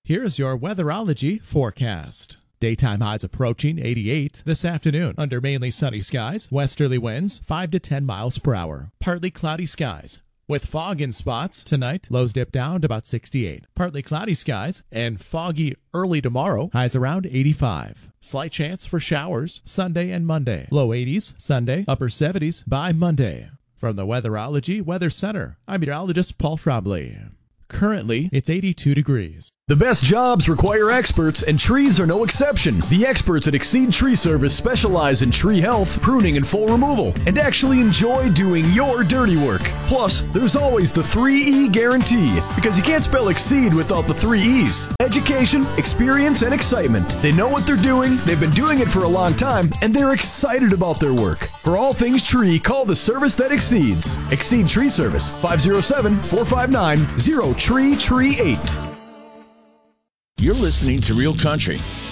Here's your weatherology forecast. Daytime highs approaching 88 this afternoon under mainly sunny skies, westerly winds 5 to 10 miles per hour. Partly cloudy skies with fog in spots tonight. Lows dip down to about 68. Partly cloudy skies and foggy early tomorrow. Highs around 85. Slight chance for showers Sunday and Monday. Low 80s Sunday, upper 70s by Monday. From the Weatherology Weather Center, I'm meteorologist Paul Trombley. Currently, it's 82 degrees. The best jobs require experts, and trees are no exception. The experts at Exceed Tree Service specialize in tree health, pruning, and full removal, and actually enjoy doing your dirty work. Plus, there's always the 3E guarantee, because you can't spell Exceed without the 3 E's. Education, experience, and excitement. They know what they're doing, they've been doing it for a long time, and they're excited about their work. For all things tree, call the service that exceeds. Exceed Tree Service, 507-459-0TREE8. You're listening to Real Country